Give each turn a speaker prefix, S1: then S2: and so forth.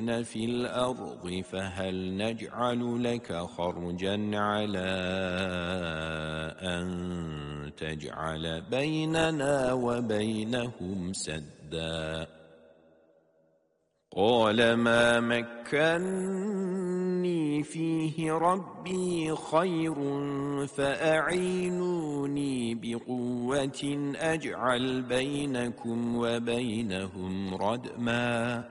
S1: يفسدون في الأرض فهل نجعل لك خرجا على أن تجعل بيننا وبينهم سدا قال ما مكني فيه ربي خير فأعينوني بقوة أجعل بينكم وبينهم ردما